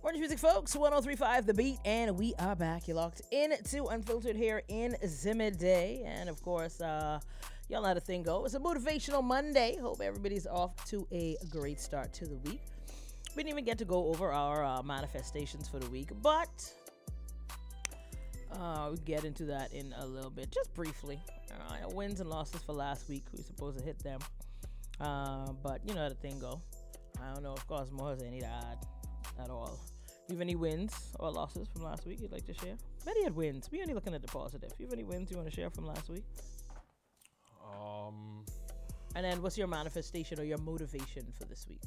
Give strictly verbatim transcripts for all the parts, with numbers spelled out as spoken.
Orange Music, folks. one oh three point five The Beat, and we are back. You're locked in to Unfiltered here in Zimmerday. And, of course, uh, y'all know how the thing go. It's a motivational Monday. Hope everybody's off to a great start to the week. We didn't even get to go over our uh, manifestations for the week, but uh, we'll get into that in a little bit, just briefly. Uh, wins and losses for last week. We're supposed to hit them. Uh, but you know how the thing go. I don't know if Cosmo has any to add at all. Do you have any wins or losses from last week you'd like to share? Many had wins. We only looking at the positive. Do you have any wins you want to share from last week? Um. And then what's your manifestation or your motivation for this week?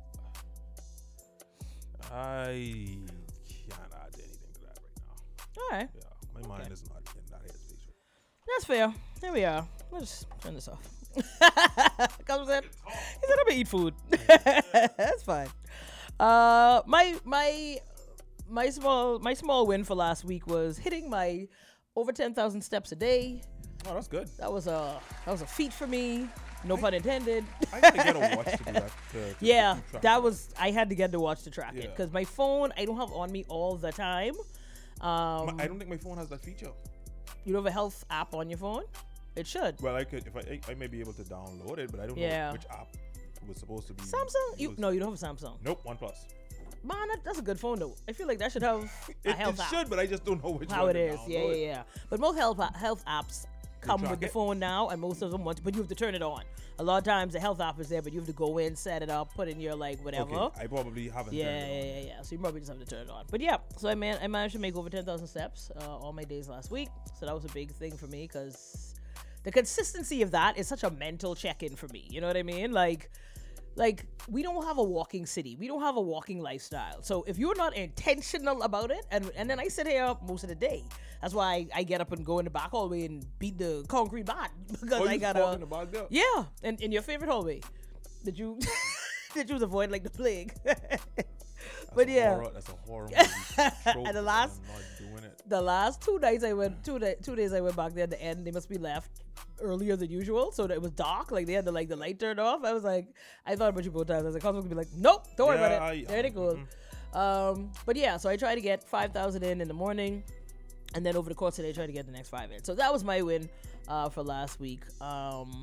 I can't add anything to that right now. All right. Yeah, my Okay. mind is not in that headspace. That's fair. Here we are. Let's turn this off. Comes in. He said I'm gonna eat food. That's fine. Uh, my my my small my small win for last week was hitting my over ten thousand steps a day. Oh, that's good. That was a that was a feat for me. No pun intended. I gotta get a watch to do that. To, to Yeah, keep track that of was I had to get the watch to track it Yeah. because my phone I don't have on me all the time. Um, My- I don't think my phone has that feature. you don't have a health app on your phone? It should. Well, I could if I I, I may be able to download it, but I don't Yeah. know which app was supposed to be. Samsung? You used. no, you don't have a Samsung. Nope, OnePlus. Man, that, that's a good phone though. I feel like that should have a It, health it app. should, but I just don't know which How one it to is, yeah, yeah, download. yeah. But most health a- health apps come track with the it? phone now, and most of them want, to, but you have to turn it on. A lot of times the health app is there, but you have to go in, set it up, put in your like whatever. Okay, I probably haven't. Yeah, turned yeah, it on. yeah, yeah. So you probably just have to turn it on. But yeah, so I man, I managed to make over ten thousand steps uh, all my days last week. So that was a big thing for me because the consistency of that is such a mental check-in for me. You know what I mean? Like, like we don't have a walking city. We don't have a walking lifestyle. So if you're not intentional about it, and and then I sit here most of the day. That's why I, I get up and go in the back hallway and beat the concrete bat because Oh, I you got walk a in the back there? yeah. And in your favorite hallway, did you did you avoid like the plague? That's But a yeah. horror, that's a horror movie. trope, And the and last- I'm not doing it. The last two nights I went, two day, two days I went back there. At the end, they must be left earlier than usual, so that it was dark. Like they had the like the light turned off. I was like, I thought about you both times. I was like, Cosmo could be like, nope, don't worry Yeah, about I- it. There it goes. Um, but yeah, so I tried to get five thousand in in the morning, and then over the course of the day, I tried to get the next five in. So that was my win uh, for last week. Um,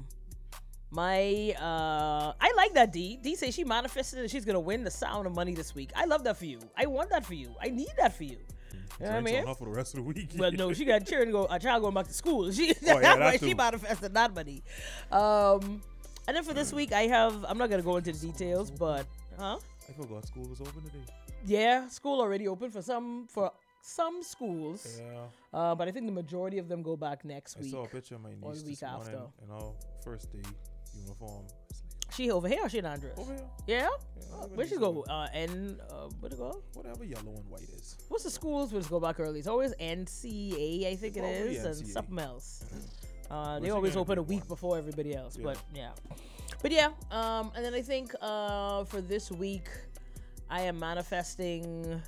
my uh, I like that D. D says she manifested that she's gonna win the sound of money this week. I love that for you. I want that for you. I need that for you. You know what I Drinks mean? on her for the rest of the week. Well, no, she got cheering to go. A child going back to school. She, Oh, yeah, that's that why she too. manifested that money. Um, and then for this week, I have. I'm not gonna go into the details, but huh? I forgot school was open today. Yeah, school already open for some for some schools. Yeah. Uh, but I think the majority of them go back next I week. saw a picture of my niece or the week this morning after. in our first day uniform. It's like, She over here or she in Andres? over here. Yeah. Yeah, Uh, over where she there. go? Uh, N. Uh, where to go? Whatever yellow and white is. What's the schools where go back early? It's always N C A, I think it Probably is, and N C A. something else. Uh, Well, they she always gonna open a get week one. before everybody else, Yeah. but yeah. But yeah, um, and then I think uh, for this week, I am manifesting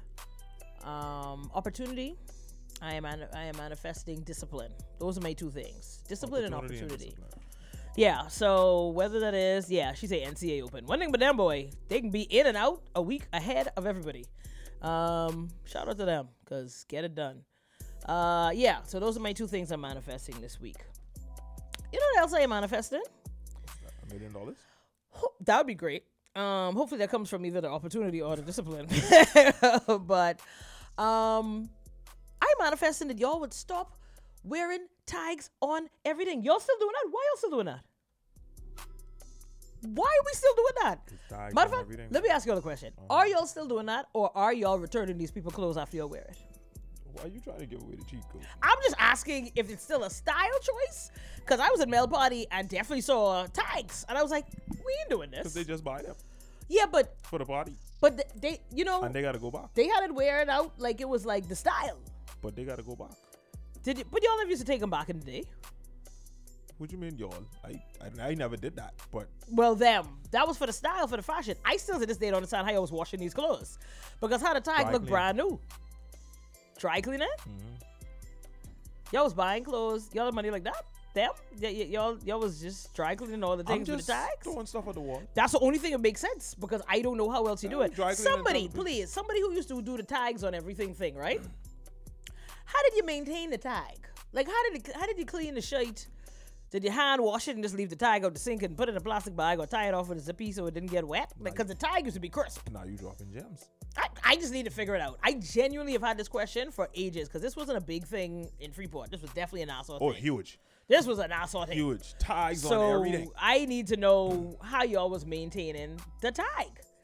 um, opportunity. I am man- I am manifesting discipline. Those are my two things: discipline and opportunity. discipline. Yeah. So whether that is, yeah, she say N C A open. One thing, but them boy, they can be in and out a week ahead of everybody. Um, shout out to them, cause get it done. Uh, yeah. So those are my two things I'm manifesting this week. You know what else I am manifesting? A million dollars? Ho- That would be great. Um, hopefully that comes from either the opportunity or the discipline. But um, I manifesting that y'all would stop wearing tags on everything. Y'all still doing that? Why y'all still doing that? Why are we still doing that? Tags Matter of on fact, everything. let me ask y'all a question. Are y'all still doing that, or are y'all returning these people clothes after y'all wear it? Why are you trying to give away the cheat code? I'm just asking if it's still a style choice, because I was at Mel Party and definitely saw tags, and I was like, we ain't doing Because this. they just buy them Yeah, but for the party. but th- they, you know, And they got to go back. they had it wear it out like it was like the style. But they got to go back. Did you? But y'all never used to take them back in the day. What you mean, y'all? I, I I never did that. But Well, them. That was for the style, for the fashion. I still to this day don't understand how I was washing these clothes, because how the tag Dry look clean. brand new. Dry cleaning? Mhm. Y'all was buying clothes. Y'all had money like that? Them? Y- y- y'all, y'all was just dry cleaning all the I'm things with just the tags? throwing stuff at the wall. That's the only thing that makes sense because I don't know how else you do Yeah, it. dry cleaning Somebody, and stuff. please, somebody who used to do the tags on everything thing, right? How did you maintain the tag? Like, how did it, how did you clean the shirt? Did you hand wash it and just leave the tag out the sink and put it in a plastic bag or tie it off with a zippy so it didn't get wet? Because the tag used to be crisp. Now you dropping gems. I, I just need to figure it out. I genuinely have had this question for ages because this wasn't a big thing in Freeport. This was definitely an Nassau Oh, thing. huge. This was a Nassau thing. Huge. Tags So on everything. I need to know how y'all was maintaining the tag.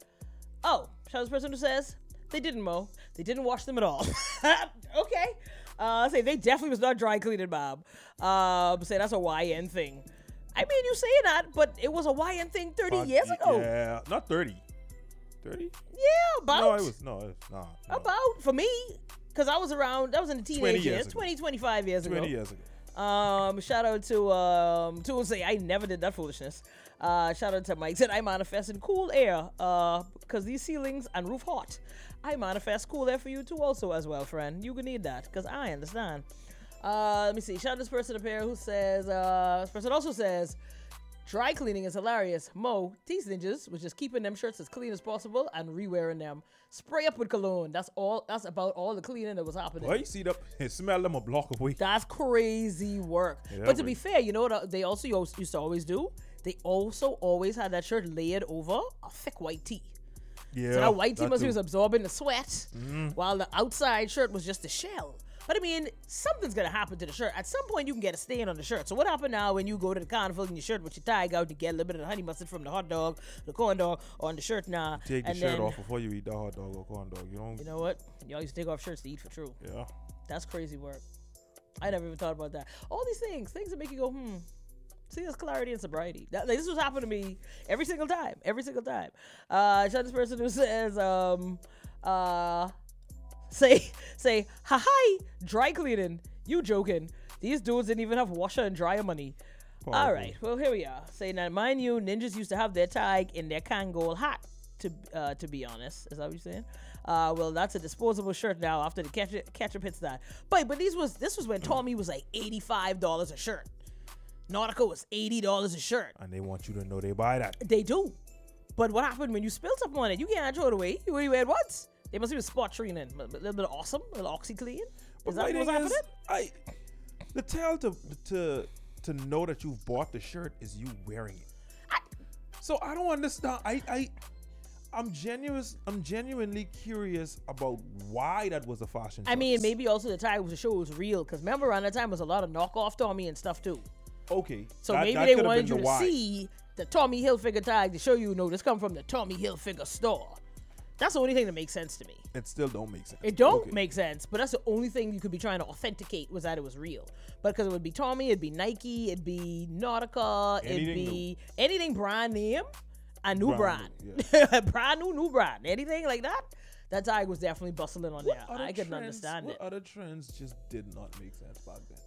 Oh, shout out to this person who says they didn't mow. They didn't wash them at all. Okay. Uh, say they definitely was not dry cleaning, Bob. Um, say that's a Y N thing. I mean, you saying that, but it was a Y N thing thirty Uh, years y- ago. Yeah, not thirty. thirty? Yeah, about. No, it was no, it was nah. no. About for me, because I was around. That was in the teenage twenty years, years ago. twenty, twenty-five years ago. twenty years ago. Um, shout out to um to say I never did that foolishness. Uh, shout out to Mike said I manifest in cool air. Uh, because these ceilings and roof hot. I manifest cool air for you too, also as well, friend. You gonna need that because I understand. Uh, let me see. Shout out to this person up here who says. Uh, this person also says. Dry cleaning is hilarious. Mo, these ninjas was just keeping them shirts as clean as possible and re-wearing them. Spray up with cologne. That's all. That's about all the cleaning that was happening. Well, you see that? Smell them a block away. That's crazy work. Yeah, but to boy. be fair, you know what they also used used to always do? They also always had that shirt layered over a thick white tee. Yeah. So that white tee that must too. was absorbing the sweat, while the outside shirt was just a shell. But I mean, something's gonna happen to the shirt. At some point, you can get a stain on the shirt. So what happened now when you go to the carnival and your shirt with your tag out, you get a little bit of the honey mustard from the hot dog, the corn dog on the shirt now. Take the and shirt then, off before you eat the hot dog or corn dog. You don't. You know what? Y'all used to take off shirts to eat for true. Yeah. That's crazy work. I never even thought about that. All these things, things that make you go, hmm. See, there's clarity and sobriety. That, like, this was happening to me every single time. Every single time. Uh, shout out this person who says, um, uh, say, say, ha hi, dry cleaning. You joking. These dudes didn't even have washer and dryer money. All Powerful. right, well, here we are. Saying that, mind you, ninjas used to have their tag in their Kangol hat, to uh, to be honest. Is that what you're saying? Uh, well, that's a disposable shirt now after the ketchup, ketchup hits that. But but these was this was when Tommy was like eighty-five dollars a shirt. Nautica was eighty dollars a shirt. And they want you to know they buy that. They do. But what happened when you spilled something on it? You can't throw it away. You only wear it once. They must be spot treating. A little bit of awesome, a little OxyClean. But Is that my what's thing happening? is, I the tell to to to know that you've bought the shirt is you wearing it. I- so I don't understand. I I I'm genuine. I'm genuinely curious about why that was a fashion. I mean, choice. maybe also the tag was to show it was real. Because remember, around that time was a lot of knockoff Tommy and stuff too. Okay. So that- maybe that they could have wanted been you the to why. see the Tommy Hilfiger tag to show you, no, this come from the Tommy Hilfiger store. That's the only thing that makes sense to me. It still don't make sense. It don't Okay. make sense, but that's the only thing you could be trying to authenticate was that it was real. But because it would be Tommy, it'd be Nike, it'd be Nautica, it'd Anything be anything brand name, a new brand, Brand new, brand new, new brand, anything like that. That tag was definitely bustling on What there. other I couldn't trends- understand what it. other trends just did not make sense back then?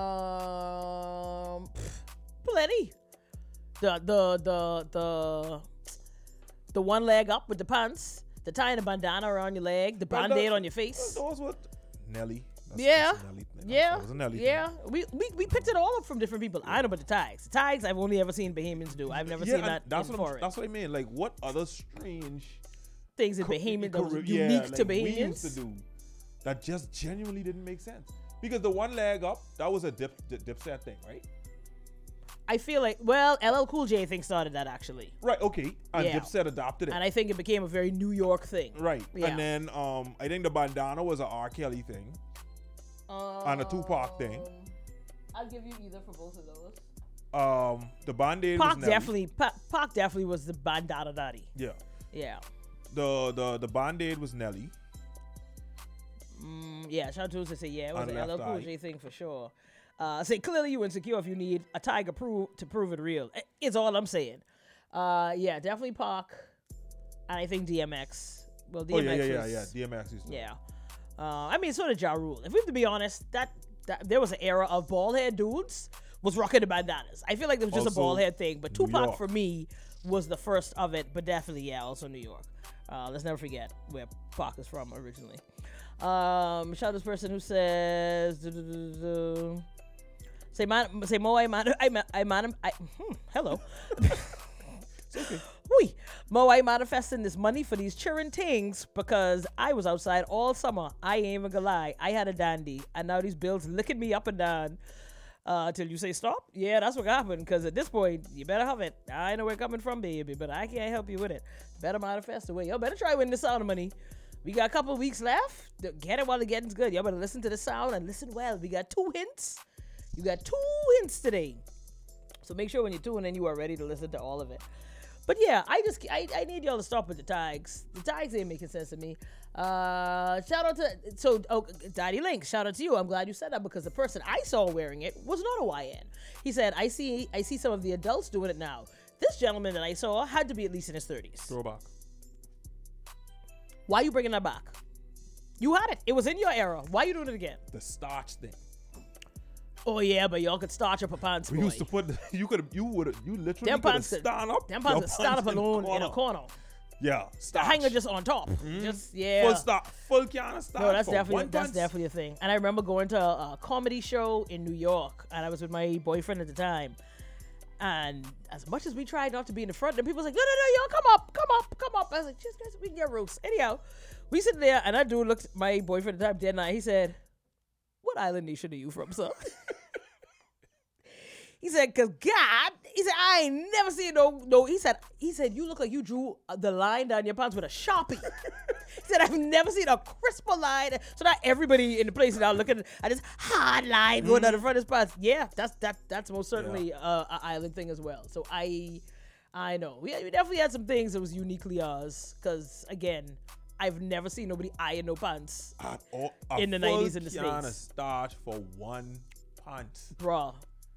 Um, pff, plenty. The the the the the one leg up with the pants, the tying a bandana around your leg, the Well, band-aid that- on your face. Those what Nelly. That's, Yeah, that's a Nelly thing. yeah, That was a Nelly yeah. thing. We, we we picked it all up from different people. I know about the tags. The tags I've only ever seen Bahamians do. I've never Yeah, seen and that that's in what I'm, foreign. that's what I mean. Like, what other strange Things in co- Bahamian that was Carib- unique yeah, to like we used to Bahamians. do that just genuinely didn't make sense? Because the one leg up, that was a dip, dip dipset thing, right? I feel like, well, L L Cool J I think started that actually, Right. Okay. And Yeah. Dipset adopted it. and I think it became a very New York thing. right. Yeah. And then um, I think the bandana was an R. Kelly thing. And a Tupac thing. Um, I'll give you either for both of those. Um, the band-aid was Pac Nelly. definitely, Pac, Pac definitely was the bandana daddy. Yeah. Yeah. The the the band-aid was Nelly. Mm, yeah, shout out to us to say, yeah, it was On an left L L Cool eye. J thing for sure. Uh, say, clearly you insecure if you need a tiger prove to prove it real. I- It's all I'm saying. Uh, yeah, definitely Pac. And I think D M X. Well, D Oh M X yeah, yeah, yeah, was, yeah. D M X used to. yeah. Uh, I mean, so did Ja Rule. If we have to be honest, that, that there was an era of bald head dudes was rocking the bandanas. I feel like it was just a Also, bald head thing, but New Tupac York. for me was the first of it, but definitely, yeah, also New York. Uh, let's never forget where Pac is from originally. Um, shout out to this person who says, duh, duh, duh, duh, duh. Say man, say Mo, I man, I man, I man, I, hmm, hello. It's okay. Whee. Mo, I manifesting this money for these children things because I was outside all summer. I ain't even gonna lie. I had a dandy, and now these bills licking me up and down uh, till you say stop. Yeah, that's what happened. Because at this point, you better have it. I know where it's coming from, baby, but I can't help you with it. Better manifest away. Y'all better try winning the sound of money. We got a couple of weeks left. Get it while the getting's good. Y'all better listen to the sound and listen well. We got two hints. You got two hints today. So make sure when you tune in, you are ready to listen to all of it. But yeah, I just I, I need y'all to stop with the tags. The tags ain't making sense to me. Uh, shout out to so oh, Daddy Link. Shout out to you. I'm glad you said that because the person I saw wearing it was not a Y N. He said I see I see some of the adults doing it now. This gentleman that I saw had to be at least in his thirties. Throwback. Why you bringing that back? You had it. It was in your era. Why you doing it again? The starch thing. Oh yeah, but y'all could starch up a pants. We boy. used to put. The, you could. You would. You literally Them could pants could stand up. Them your pants could stand up in the alone in a corner. Yeah, The starch. hanger just on top. Just yeah. Full start. Full can of starch. No, that's for definitely one that's pants. definitely a thing. And I remember going to a, a comedy show in New York, and I was with my boyfriend at the time. And as much as we tried not to be in the front, the people was like, "No, no, no, y'all come up, come up, come up." I was like, "Just guys, we can get roast." Anyhow, we sitting there, and that dude looked at my boyfriend at the time, dead night. He said, "What island nation are you from, sir?" He said, "Cause God," he said, "I ain't never seen no no." He said, "He said you look like you drew the line down your pants with a Sharpie." He said, "I've never seen a crisper line." So now everybody in the place is now looking at this hard line going down the front of his pants. Yeah, that's that that's most certainly Yeah. uh, an island thing as well. So I I know we, we definitely had some things that was uniquely ours. Cause again, I've never seen nobody iron no pants, At all, a In the full nineties in the can of States. starch for one pants. bruh,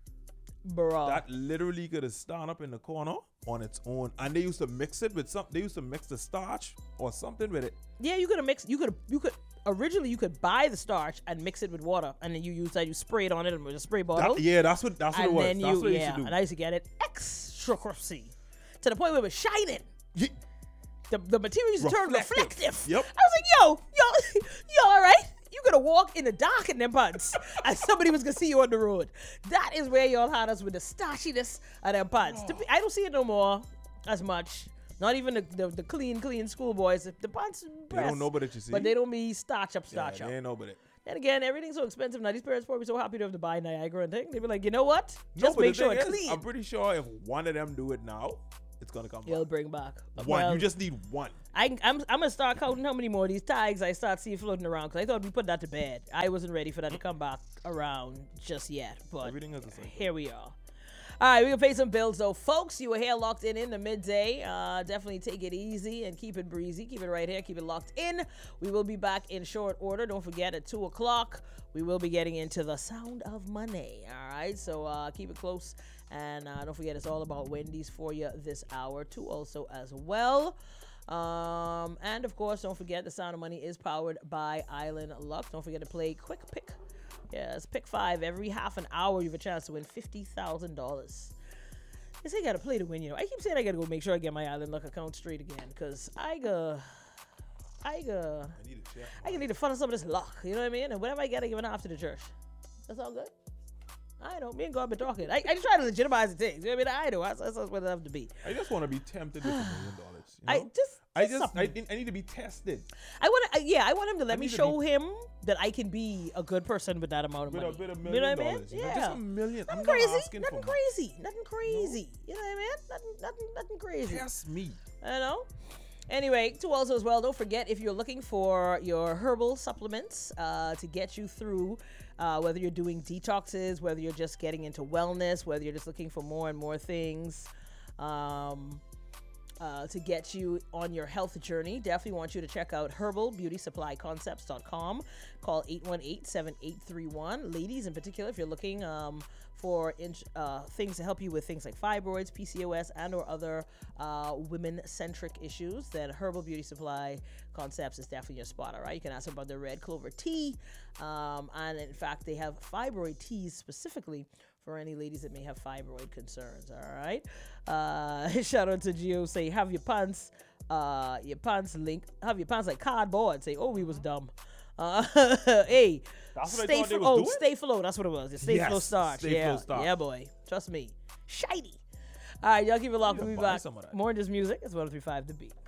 bruh. That literally could have stand up in the corner on its own, and they used to mix it with some. They used to mix the starch or something with it. Yeah, you could have mixed. You could. You could. Originally, you could buy the starch and mix it with water, and then you use that. You spray it on it with a spray bottle. That, yeah, that's what that's what and it was. then That's you, what they yeah. used to do. And I used to get it extra crispy, to the point where it was shining. Ye- The the material used to turn Reflective. reflective. Yep. I was like, yo, yo, yo, all right. You gonna walk in the dark in them pants, and somebody was gonna see you on the road. That is where y'all had us with the starchiness of them pants. To be- I don't see it no more as much. Not even the, the, the clean, clean schoolboys. The, the pants, They don't know, but it you see. but they don't be starch up, yeah, starch they up. ain't know, but it. And again, everything's so expensive now. These parents probably so happy to have to buy Niagara and thing. They be like, you know what? No, Just but make the sure thing it's is, clean. I'm pretty sure if one of them do it now, it's gonna come It'll back. bring back One. Well, You just need one. I, I'm, I'm gonna start counting how many more of these tags I start seeing floating around because I thought we put that to bed. I wasn't ready for that to come back around just yet, but Everything is the same. here we are. All right, we can pay some bills though, folks. You were here locked in in the midday. Uh, definitely take it easy and keep it breezy. Keep it right here. Keep it locked in. We will be back in short order. Don't forget at two o'clock we will be getting into the sound of money. All right, so uh, keep it close. And uh, don't forget, it's all about Wendy's for you this hour, too, also as well. Um, and of course, don't forget, the Sound of Money is powered by Island Luck. Don't forget to play Quick Pick. Yes, pick five. Every half an hour, you have a chance to win fifty thousand dollars. They say you got to play to win, you know. I keep saying I got to go make sure I get my Island Luck account straight again because I go. I go. I need to check. I can need to funnel some of this luck. You know what I mean? And whatever I get, I give it after the church. That's all good. I know. Me and God been talking. I, I just try to legitimize the things. You know what I mean? I know. That's, that's what it have to be. I just want to be tempted with a million dollars. You know? I just. I just just, I, something. I need to be tested I want to. Yeah, I want him to let me need to show be- him that I can be a good person with that amount of with money. a bit of you million know what I mean? dollars. You know, Yeah. just a million. Nothing I'm crazy. not asking Nothing for much. crazy. Nothing crazy. You know what I mean? Nothing. Nothing. Nothing crazy. Test me. I know. Anyway, to also as well, don't forget if you're looking for your herbal supplements uh, to get you through, uh, whether you're doing detoxes, whether you're just getting into wellness, whether you're just looking for more and more things um, uh, to get you on your health journey, definitely want you to check out herbal beauty supply concepts dot com. Call eight one eight, seven eight three one. Ladies in particular, if you're looking um, for in, uh, things to help you with things like fibroids, P C O S, and or other uh, women-centric issues, then Herbal Beauty Supply Concepts is definitely your spot, all right? You can ask them about their red clover tea. Um, and in fact, they have fibroid teas specifically for any ladies that may have fibroid concerns, all right? Uh, shout out to Gio, say, have your pants, uh, your pants link, have your pants like cardboard. Say, oh, we was dumb. Uh, hey, That's what I stay thought they flow. was Oh, doing? stay flow. That's what it was. It's stay Yes, flow starch. Stay yeah, Flow starch. yeah, boy. Trust me. Shiny. All right, y'all keep it locked. need We'll to be buy back. some of that. More in this music. It's one oh three five The Beat.